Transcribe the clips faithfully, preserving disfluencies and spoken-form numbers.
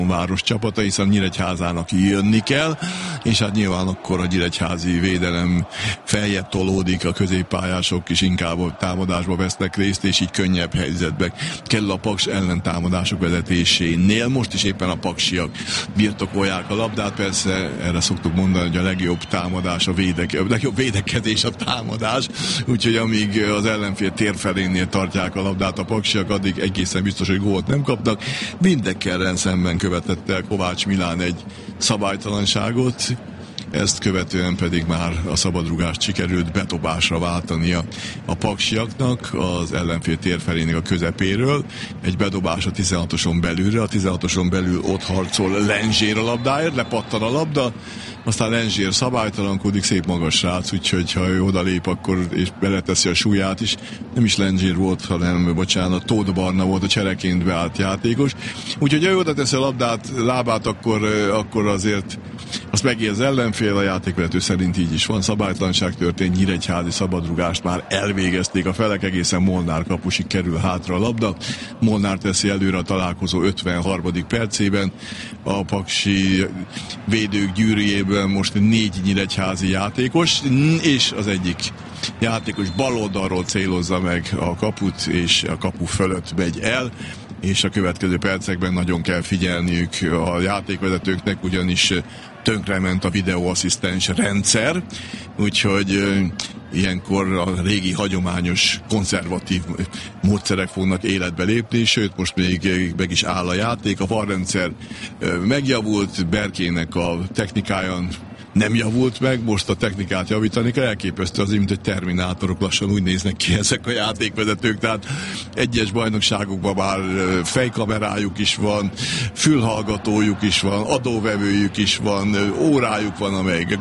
város csapata, hiszen Nyíregyházának jönni kell, és hát nyilván akkor a nyíregyházi védelem feljebb tolódik, a középpályások is inkább a támadásba vesznek részt, és így könnyebb helyzetbe kerül a Paks ellentámadások vezetésénél. Most is éppen a paksiak birtokolják a labdát, persze erre szoktuk mondani, hogy a legjobb támadás a védek, a legjobb védekezés a támadás, úgyhogy amíg az ellenfél térfelénél tartják a labdát a paksiak, addig egészen biztos, hogy gólt nem kapnak. Mindekkel szemben követette el Kovács Milán egy szabálytalanságot, ezt követően pedig már a szabadrugást sikerült bedobásra váltania a paksiaknak az ellenfél térfelének a közepéről. Egy bedobás a tizenhatoson belülre, a tizenhatoson belül ott harcol Lenzsér a labdáért, lepattan a labda, aztán Lenzsér szabálytalankodik, szép magas srác, úgyhogy ha ő odalép, akkor és beleteszi a súlyát is. Nem is Lenzsér volt, hanem, bocsánat, Tóth Barna volt a csereként beállt játékos. Úgyhogy ha ő oda teszi a labdát, lábát, akkor, akkor azért azt megérz ellenfél, a játékvezető szerint így is van. Szabálytalanság történt, nyíregyházi szabadrugást már elvégezték a felek, egészen Molnár kapusig kerül hátra a labda. Molnár teszi előre a találkozó ötvenharmadik percében. A paksi védők gyűrűjében most négy nyíregyházi játékos, és az egyik játékos bal oldalról célozza meg a kaput, és a kapu fölött megy el, és a következő percekben nagyon kell figyelniük a játékvezetőknek, ugyanis tönkrement a videóasszisztens rendszer, úgyhogy ilyenkor a régi hagyományos konzervatív módszerek fognak életbe lépni, sőt most még meg is áll a játék. A varrendszer megjavult, Berkének a technikáján nem javult meg, most a technikát javítani kell, elképesztő az, mint egy terminátorok, lassan úgy néznek ki ezek a játékvezetők, tehát egyes bajnokságokban már fejkamerájuk is van, fülhallgatójuk is van, adóvevőjük is van, órájuk van, amelyik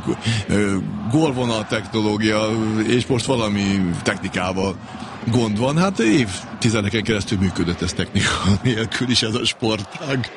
gólvonal technológia, és most valami technikával gond van. Hát évtizedeken keresztül működött ez technika nélkül is ez a sportág.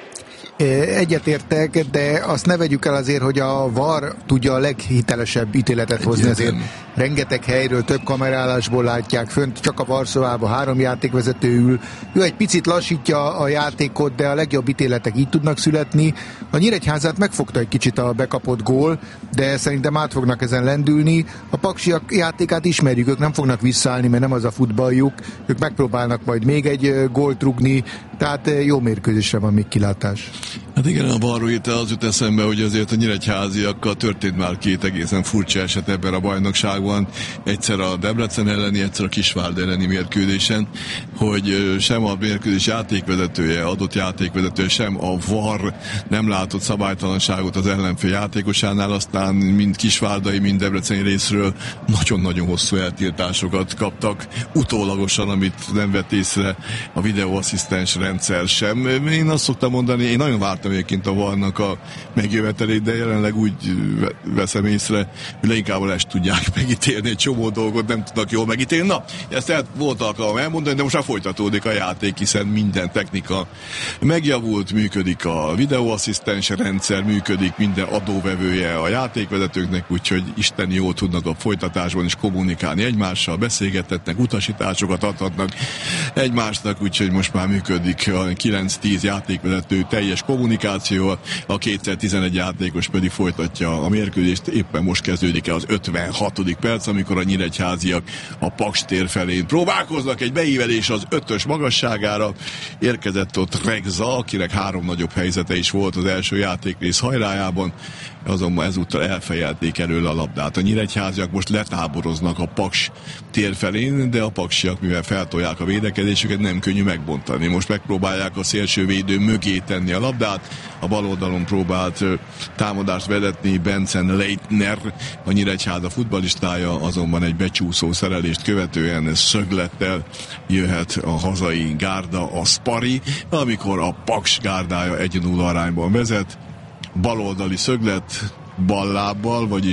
Egyetértek, de azt ne vegyük el azért, hogy a VAR tudja a leghitelesebb ítéletet hozni, azért rengeteg helyről, több kamerálásból látják fönt, csak a VAR-szobában három játékvezető ül. Ő egy picit lassítja a játékot, de a legjobb ítéletek így tudnak születni. A Nyíregyházát megfogta egy kicsit a bekapott gól, de szerintem át fognak ezen lendülni. A paksiak játékát ismerjük, ők nem fognak visszaállni, mert nem az a futballjuk. Ők megpróbálnak majd még egy gólt rugni, tehát jó mérkőzésre van még kilátás. Hát igen, a VAR ítélet az jut eszembe, hogy azért a nyíregyháziakkal történt már két egészen furcsa eset ebben a bajnokságban. Egyszer a Debrecen elleni, egyszer a Kisvárda elleni mérkőzésen, hogy sem a mérkőzés játékvezetője, adott játékvezetője, sem a VAR nem látott szabálytalanságot az ellenfél játékosánál, aztán mind kisvárdai, mind debreceni részről nagyon-nagyon hosszú eltiltásokat kaptak, utólagosan, amit nem vett észre a videóasszisztens rendszer sem. Én azt szoktam mondani, én nagyon vártam egyébként a VAR-nak a megjövetelét, de jelenleg úgy veszem észre, hogy leginkább ezt tudják megítélni, egy csomó dolgot nem tudnak jól megítélni. Na, ezt el, volt alkalom elmondani, de most már folytatódik a játék, hiszen minden technika megjavult, működik a videóasszisztens rendszer, működik minden adóvevője a játékvezetőknek, úgyhogy isteni jól tudnak a folytatásban is kommunikálni egymással, beszélgethetnek, utasításokat adhatnak egymásnak, úgyhogy most már működik a kilenc-tíz játékvezető teljes kommunikáció, a kétszer-tizenegy játékos pedig folytatja a mérkőzést. Éppen most kezdődik el az ötvenhatodik perc, amikor a nyíregyháziak a Paks tér felén próbálkoznak, egy beívelés az ötös magasságára. Érkezett ott Regza, akinek három nagyobb helyzete is volt az első játékrész hajrájában, azonban ezúttal elfejelték elől a labdát. A nyíregyháziak most letáboroznak a Paks tér felén, de a paksiak, mivel feltolják a védekezésüket, nem könnyű megbontani. Most megpróbálják a szélső védő mögé tenni a labdát, a bal oldalon próbált támadást vedetni Bencen Leitner, a Nyíregyháza futballistája, azonban egy becsúszó szerelést követően szöglettel jöhet a hazai gárda, a Spari, amikor a Paks gárdája egy nulla arányban vezet. Baloldali szöglet, bal lábbal, vagyis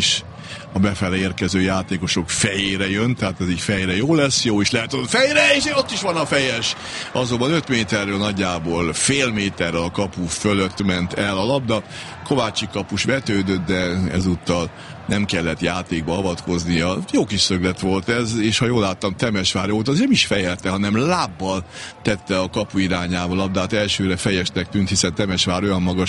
a befele érkező játékosok fejére jön, tehát ez így fejre jó lesz, jó is lehet, fejre, és ott is van a fejes. Azonban öt méterről nagyjából fél méterrel a kapu fölött ment el a labda. Kovácsi kapus vetődött, de ezúttal nem kellett játékba avatkoznia. Jó kis szöglet volt ez, és ha jól láttam, Temesvári volt, az nem is fejelte, hanem lábbal tette a kapu irányába a labdát. Elsőre fejesnek tűnt, hiszen Temesvár olyan magas